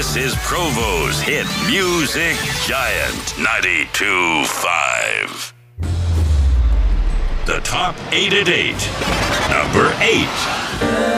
This is Provo's Hit Music Giant 92.5. The top 8 at 8. Number 8.